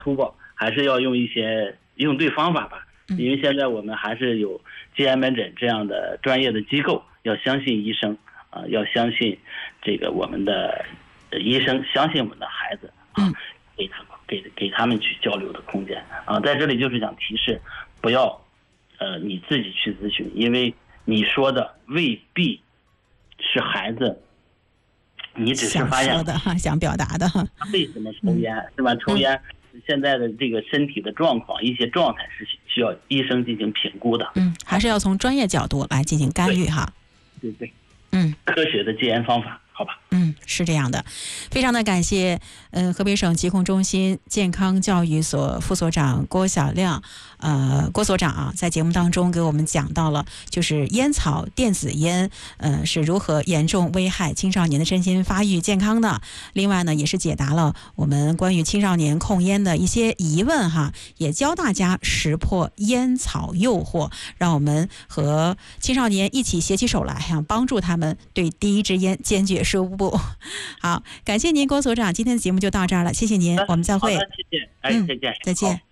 粗暴，还是要用一些应对方法吧。因为现在我们还是有戒烟门诊这样的专业的机构，要相信医生啊，要相信这个我们的医生，相信我们的孩子啊，给他们去交流的空间啊。在这里就是想提示，不要你自己去咨询，因为你说的未必是孩子，你只是发现想表达的他为什么抽烟，是吧？抽烟。现在的这个身体的状况，一些状态是需要医生进行评估的。 还是要从专业角度来进行干预哈。 对，科学的戒烟方法，好吧。 是这样的，非常的感谢河北省疾控中心健康教育所副所长郭晓亮郭所长啊，在节目当中给我们讲到了就是烟草电子烟是如何严重危害青少年的身心发育健康的。另外呢，也是解答了我们关于青少年控烟的一些疑问哈，也教大家识破烟草诱惑，让我们和青少年一起携起手来帮助他们对第一支烟坚决说不。好，感谢您郭所长，今天的节目就到这儿了，谢谢您，我们再会。 好的，谢谢，再见。 再见。